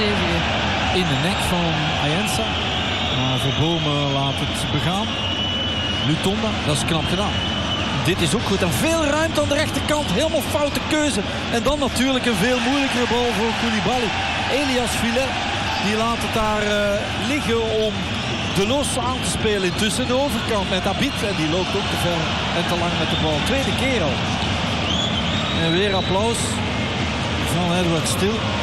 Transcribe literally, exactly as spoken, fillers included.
stevige. In de nek van Ayensa. Maar Verbomen laat het begaan. Lutonda, dat is knap gedaan. Dit is ook goed. En veel ruimte aan de rechterkant. Helemaal foute keuze. En dan natuurlijk een veel moeilijkere bal voor Koulibaly. Elias Filet, die laat het daar uh, liggen om de los aan te spelen. Intussen de overkant met Abid. En die loopt ook te ver en te lang met de bal. Tweede keer al. En weer applaus van Edward Stil.